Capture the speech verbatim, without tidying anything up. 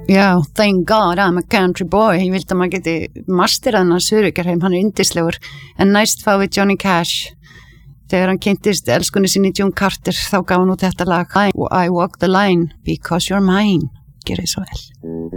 Já, thank God I'm a country boy. Ég vildi að maður geti masterað hann að Suðureyjarheim, hann er yndislegur. En næst fá við Johnny Cash. Þegar hann kynntist elskunni sinni June Carter, þá gaf hann út þetta lag. I, I walk the line because you're mine. Gerið svo vel.